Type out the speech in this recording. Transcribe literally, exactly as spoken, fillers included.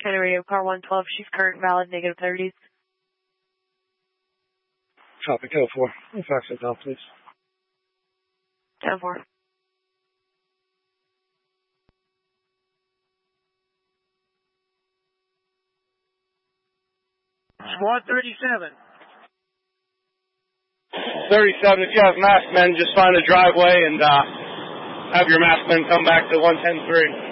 County Radio Car one twelve, she's current valid, negative thirties. Copy, K four. Fax it down, please. ten four. Squad thirty-seven. thirty-seven, if you have masked men, just find a driveway and uh, have your masked men come back to one ten three.